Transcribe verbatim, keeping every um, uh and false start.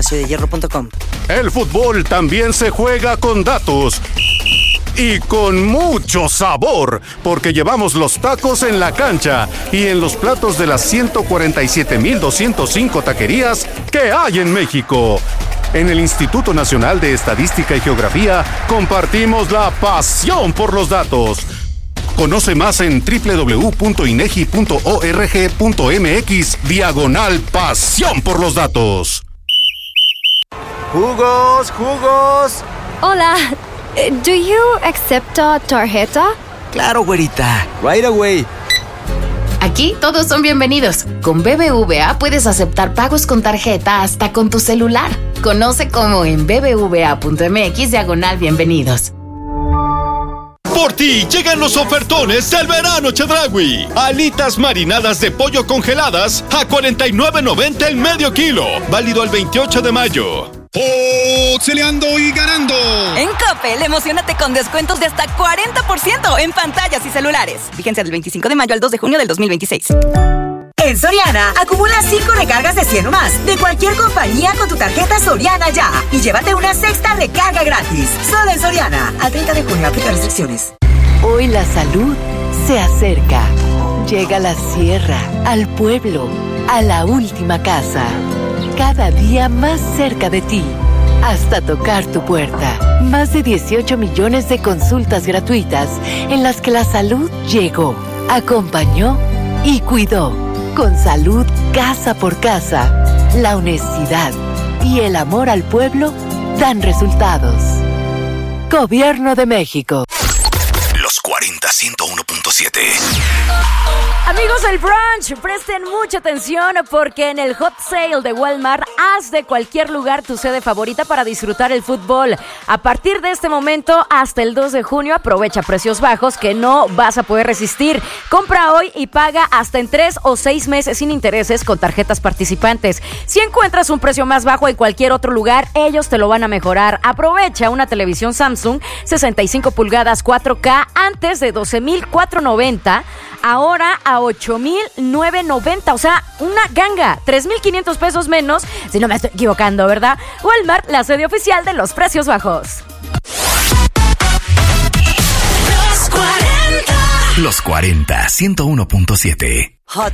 palacio de hierro punto com. El fútbol también se juega con datos. Y con mucho sabor, porque llevamos los tacos en la cancha y en los platos de las ciento cuarenta y siete mil doscientos cinco taquerías que hay en México. En el Instituto Nacional de Estadística y Geografía compartimos la pasión por los datos. Conoce más en doble u doble u doble u punto inegi punto org punto mx diagonal pasión por los datos. ¡Jugos, jugos! Hola, do you accept a tarjeta? Claro, güerita, right away. Aquí todos son bienvenidos. Con B B V A puedes aceptar pagos con tarjeta hasta con tu celular. Conoce cómo en bbva punto mx diagonal bienvenidos. Por ti llegan los ofertones del verano Chedraui. Alitas marinadas de pollo congeladas a cuarenta y nueve noventa el medio kilo. Válido al veintiocho de mayo. ¡Oxeleando y ganando! En Coppel, emocionate con descuentos de hasta cuarenta por ciento en pantallas y celulares. Vigencia del veinticinco de mayo al dos de junio del dos mil veintiséis. En Soriana, acumula cinco recargas de cien o más de cualquier compañía con tu tarjeta Soriana Ya y llévate una sexta recarga gratis. Solo en Soriana, al treinta de junio, aplica restricciones. Hoy la salud se acerca. Llega a la sierra, al pueblo, a la última casa. Cada día más cerca de ti, hasta tocar tu puerta. Más de dieciocho millones de consultas gratuitas en las que la salud llegó, acompañó y cuidó. Con salud casa por casa, la honestidad y el amor al pueblo dan resultados. Gobierno de México. Los cuarenta, ciento uno punto siete. Amigos del brunch, presten mucha atención porque en el Hot Sale de Walmart haz de cualquier lugar tu sede favorita para disfrutar el fútbol. A partir de este momento hasta el dos de junio aprovecha precios bajos que no vas a poder resistir. Compra hoy y paga hasta en tres o seis meses sin intereses con tarjetas participantes. Si encuentras un precio más bajo en cualquier otro lugar, ellos te lo van a mejorar. Aprovecha una televisión Samsung sesenta y cinco pulgadas cuatro K antes de doce mil cuatrocientos noventa, ahora a ocho mil novecientos noventa, o sea, una ganga, tres mil quinientos pesos menos, si no me estoy equivocando, ¿verdad? Walmart, la sede oficial de los precios bajos. Los cuarenta, ciento uno punto siete.